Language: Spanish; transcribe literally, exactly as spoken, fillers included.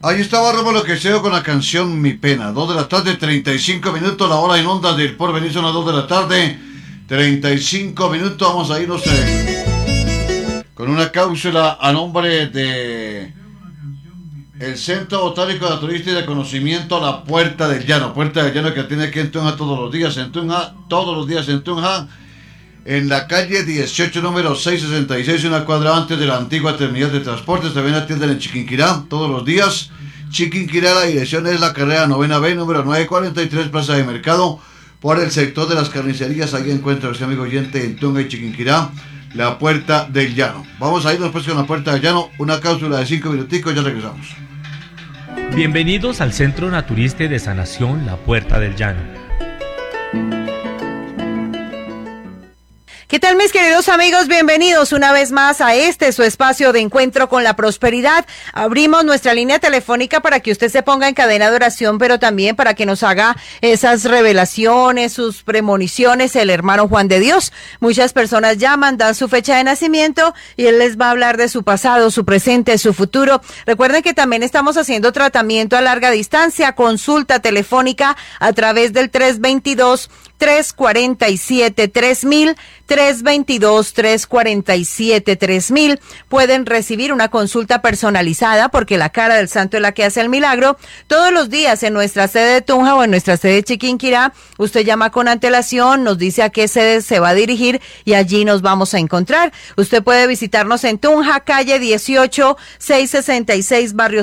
Ahí estaba Rómulo Quesedo con la canción Mi Pena. Dos de la tarde, treinta y cinco minutos, la hora en ondas del porvenir son las dos de la tarde, treinta y cinco minutos. Vamos a irnos eh, con una cápsula a nombre de el Centro Botánico Naturista y de Conocimiento La Puerta del Llano. Puerta del Llano que tiene aquí en Tunja todos los días, en Tunja, todos los días en Tunja. En la calle dieciocho, número seiscientos sesenta y seis, una cuadra antes de la antigua terminal de transportes. También atienden en Chiquinquirá todos los días. Chiquinquirá, la dirección es la carrera novena B, número novecientos cuarenta y tres, Plaza de Mercado, por el sector de las carnicerías. Ahí encuentra usted, amigo oyente, en Tunja y Chiquinquirá, la Puerta del Llano. Vamos a irnos pues con la Puerta del Llano, una cápsula de cinco minuticos, ya regresamos. Bienvenidos al Centro Naturista y de Sanación La Puerta del Llano. ¿Qué tal, mis queridos amigos? Bienvenidos una vez más a este su espacio de encuentro con la prosperidad. Abrimos nuestra línea telefónica para que usted se ponga en cadena de oración, pero también para que nos haga esas revelaciones, sus premoniciones, el hermano Juan de Dios. Muchas personas llaman, dan su fecha de nacimiento y él les va a hablar de su pasado, su presente, su futuro. Recuerden que también estamos haciendo tratamiento a larga distancia, consulta telefónica a través del tres veintidós, tres cuarenta y siete, tres mil, tres veintidós, tres cuarenta y siete, tres mil. Pueden recibir una consulta personalizada porque la cara del santo es la que hace el milagro. Todos los días en nuestra sede de Tunja o en nuestra sede de Chiquinquirá, usted llama con antelación, nos dice a qué sede se va a dirigir y allí nos vamos a encontrar. Usted puede visitarnos en Tunja, calle dieciocho, seiscientos sesenta y seis, barrio